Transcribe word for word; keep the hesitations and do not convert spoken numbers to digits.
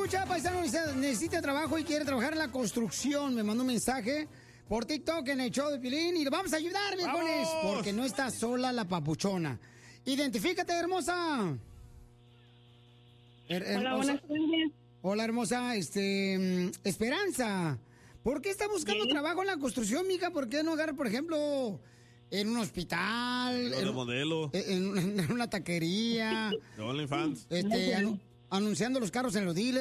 escucha, paisano, necesita trabajo y quiere trabajar en la construcción. Me mandó un mensaje por TikTok en el show de Piolín y le vamos a ayudar, viejones, porque no está sola la papuchona. Identifícate, hermosa. Her- Hola, hermosa. buenas tardes. Hola, hermosa, este, Esperanza. ¿Por qué está buscando Sí. trabajo en la construcción, mija? ¿Por qué no agarrar, por ejemplo, en un hospital? Lo En, de modelo. en- en una taquería. De OnlyFans. Este, anu- anunciando los carros en los dealers.